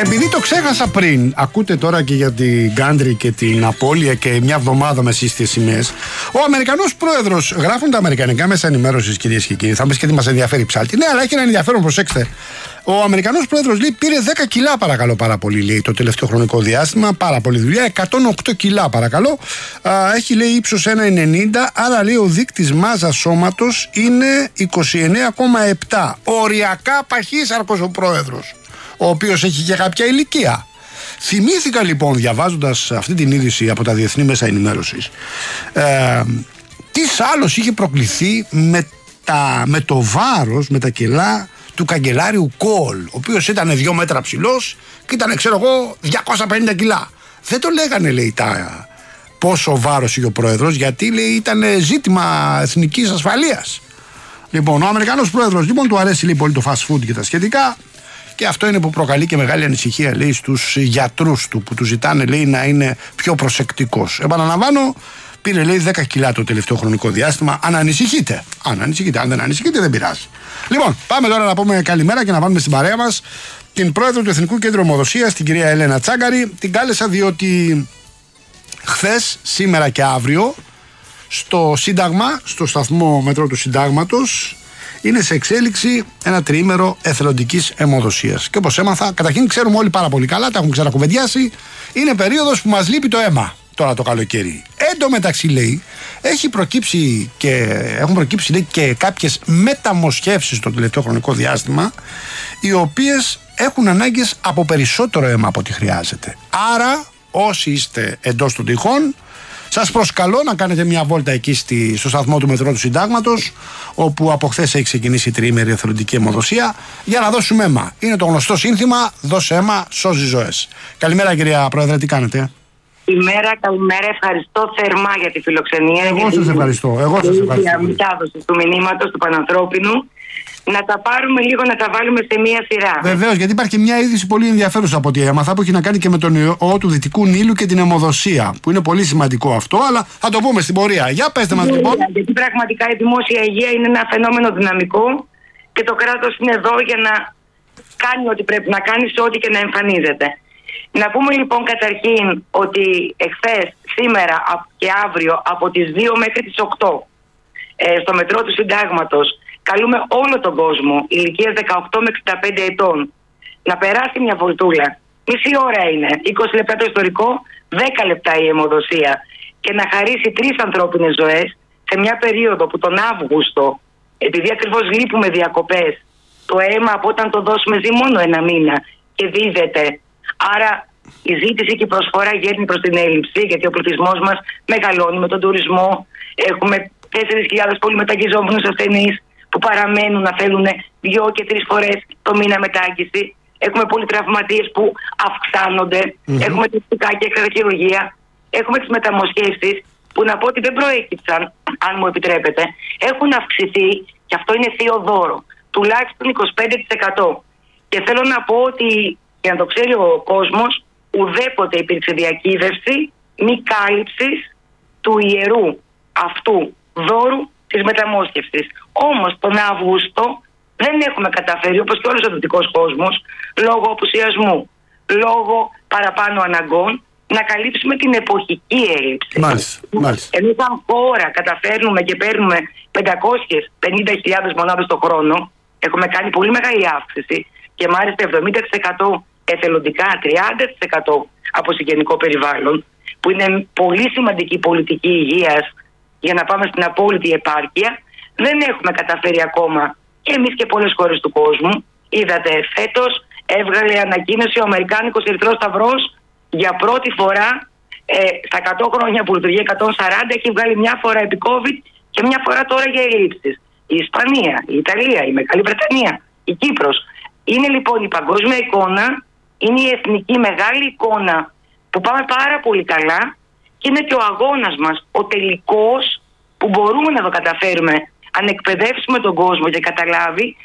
Επειδή το ξέχασα πριν, ακούτε τώρα και για την Γκάντρι και την απώλεια και μια εβδομάδα με σύστιες σημαίες. Ο Αμερικανός πρόεδρος, γράφουν τα αμερικανικά μέσα ενημέρωσης, κυρίες και κύριοι. Θα μπεις και τι μας ενδιαφέρει ψάλτη. Ναι, αλλά έχει ένα ενδιαφέρον, προσέξτε. Ο Αμερικανός πρόεδρος, λέει, πήρε 10 κιλά, παρακαλώ πάρα πολύ, λέει, το τελευταίο χρονικό διάστημα. Πάρα πολύ δουλειά. 108 κιλά, παρακαλώ. Έχει, λέει, ύψος 1,90. Άρα, λέει, ο δείκτης μάζας σώματος είναι 29,7. Οριακά παχύσαρκος ο πρόεδρος, ο οποίος έχει και κάποια ηλικία. Θυμήθηκα λοιπόν, διαβάζοντας αυτή την είδηση από τα διεθνή μέσα ενημέρωσης, τι άλλος είχε προκληθεί με το βάρος, με τα κιλά του καγκελάριου Κόλ, ο οποίος ήταν 2 μέτρα ψηλός και ήταν, ξέρω εγώ, 250 κιλά. Δεν το λέγανε, λέει, πόσο βάρος είχε ο πρόεδρος, γιατί, λέει, ήταν ζήτημα εθνικής ασφαλείας. Λοιπόν, ο Αμερικανός πρόεδρος, λοιπόν, του αρέσει, λέει, πολύ το fast food και τα σχετικά. Και αυτό είναι που προκαλεί και μεγάλη ανησυχία, λέει, στους γιατρούς του, που του ζητάνε, λέει, να είναι πιο προσεκτικός. Επαναλαμβάνω, πήρε, λέει, 10 κιλά το τελευταίο χρονικό διάστημα. Αν ανησυχείτε, αν δεν ανησυχείτε, δεν πειράζει. Λοιπόν, πάμε τώρα να πούμε καλημέρα και να βάλουμε στην παρέα μας την πρόεδρο του Εθνικού Κέντρου Αιμοδοσίας, την κυρία Έλενα Τσάγκαρη. Την κάλεσα διότι χθες, σήμερα και αύριο, στο Σύνταγμα, στο σταθμό μετρό του Συντάγματος, είναι σε εξέλιξη ένα τριήμερο εθελοντικής αιμοδοσίας. Και όπως έμαθα, καταρχήν ξέρουμε όλοι πάρα πολύ καλά, τα έχουμε ξανακουβεντιάσει, είναι περίοδος που μας λείπει το αίμα τώρα το καλοκαίρι. Εν τω μεταξύ, λέει, έχουν προκύψει, λέει, και κάποιες μεταμοσχεύσεις το τελευταίο χρονικό διάστημα, οι οποίες έχουν ανάγκες από περισσότερο αίμα από ό,τι χρειάζεται. Άρα, όσοι είστε εντός των τυχών, σας προσκαλώ να κάνετε μια βόλτα εκεί στο σταθμό του μετρό του Συντάγματος, όπου από χθες έχει ξεκινήσει η τριήμερη εθελοντική αιμοδοσία, για να δώσουμε αίμα. Είναι το γνωστό σύνθημα, δώσε αίμα, σώζει ζωές. Καλημέρα, κυρία Πρόεδρε, τι κάνετε? Καλημέρα, ευχαριστώ θερμά για τη φιλοξενία. Εγώ σας ευχαριστώ. Για μετάδοση του μηνύματος του Πανανθρώπινου. Να τα πάρουμε λίγο, να τα βάλουμε σε μία σειρά. Βεβαίως, γιατί υπάρχει και μια είδηση πολύ ενδιαφέρουσα από ό,τι έμαθα, που έχει να κάνει και με τον ιό του Δυτικού Νείλου και την αιμοδοσία. Που είναι πολύ σημαντικό αυτό, αλλά θα το πούμε στην πορεία. Για πέστε μας, λοιπόν. Γιατί πραγματικά η δημόσια υγεία είναι ένα φαινόμενο δυναμικό και το κράτος είναι εδώ για να κάνει ό,τι πρέπει να κάνει σε ό,τι και να εμφανίζεται. Να πούμε λοιπόν καταρχήν ότι εχθές, σήμερα και αύριο από τις 2 μέχρι τις 8 στο μετρό του Συντάγματος καλούμε όλο τον κόσμο ηλικίας 18 με 65 ετών να περάσει μια βολτούλα. Μισή ώρα είναι, 20 λεπτά το ιστορικό, 10 λεπτά η αιμοδοσία, και να χαρίσει 3 ανθρώπινες ζωές σε μια περίοδο που τον Αύγουστο, επειδή ακριβώς λείπουμε διακοπές, το αίμα από όταν το δώσουμε ζει μόνο 1 μήνα και δίδεται. Άρα η ζήτηση και η προσφορά γέρνει προς την έλλειψη, γιατί ο πληθυσμός μας μεγαλώνει με τον τουρισμό. Έχουμε 4.000 πολυμεταγγιζόμενους ασθενείς που παραμένουν να θέλουν 2 και 3 φορές το μήνα μετάγγιση. Έχουμε πολυτραυματίες που αυξάνονται. Έχουμε τη και εκραχειρουργία. Έχουμε τις μεταμοσχεύσεις που, να πω ότι δεν προέκυψαν, αν μου επιτρέπετε, έχουν αυξηθεί, και αυτό είναι θείο δώρο, τουλάχιστον 25%. Και θέλω να πω ότι, για να το ξέρει ο κόσμος, ουδέποτε υπήρξε διακύβευση μη κάλυψης του ιερού αυτού δώρου της μεταμόσχευσης. Όμως τον Αύγουστο δεν έχουμε καταφέρει, όπως και όλος ο δυτικός κόσμος, λόγω απουσιασμού, λόγω παραπάνω αναγκών, να καλύψουμε την εποχική έλλειψη. Μάλιστα. Εμείς σαν χώρα καταφέρνουμε και παίρνουμε 550.000 μονάδες το χρόνο. Έχουμε κάνει πολύ μεγάλη αύξηση και μάλιστα 70% εθελοντικά, 30% από συγγενικό περιβάλλον, που είναι πολύ σημαντική πολιτική υγείας για να πάμε στην απόλυτη επάρκεια. Δεν έχουμε καταφέρει ακόμα, και εμείς και πολλές χώρες του κόσμου. Είδατε, φέτος έβγαλε ανακοίνωση ο Αμερικάνικος Ερυθρός Σταυρός για πρώτη φορά στα 100 χρόνια που λειτουργεί, 140, έχει βγάλει μια φορά επί COVID και μια φορά τώρα για ελλείψεις. Η Ισπανία, η Ιταλία, η Μεγάλη Βρετανία, η Κύπρος. Είναι λοιπόν η παγκόσμια εικόνα, είναι η εθνική μεγάλη εικόνα που πάμε πάρα πολύ καλά, και είναι και ο αγώνας μας, ο τελικός, που μπορούμε να το καταφέρουμε αν εκπαιδεύσουμε τον κόσμο και καταλάβει